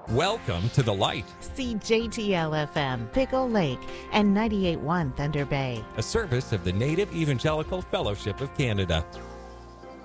Welcome to the light, See JTL-FM, Pickle Lake, and 98.1 Thunder Bay. a service of the Native Evangelical Fellowship of Canada.